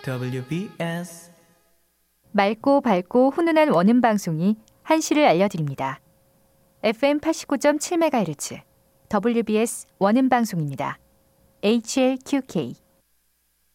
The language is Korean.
WBS 맑고 밝고 훈훈한 원음 방송이 한시를 알려드립니다. FM 89.7MHz WBS 원음 방송입니다. HLQK